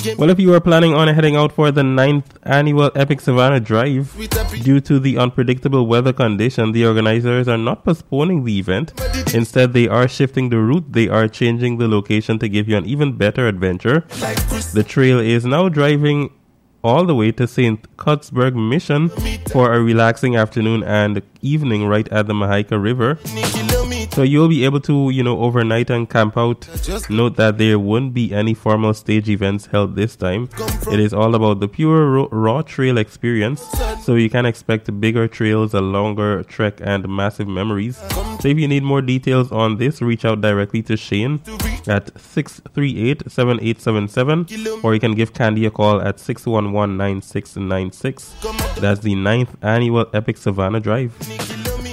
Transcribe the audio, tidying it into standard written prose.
Well, if you are planning on heading out for the 9th annual Epic Savannah Drive, due to the unpredictable weather condition, the organizers are not postponing the event. Instead, they are shifting the route. They are changing the location to give you an even better adventure. The trail is now driving all the way to St. Cuthbert's Mission for a relaxing afternoon and evening right at the Mahaica River. So you'll be able to, overnight and camp out. Note that there won't be any formal stage events held this time. It is all about the pure raw trail experience. So you can expect bigger trails, a longer trek, and massive memories. So if you need more details on this, reach out directly to Shane at 638-7877, or you can give Candy a call at 611-9696. That's the 9th annual Epic Savannah Drive.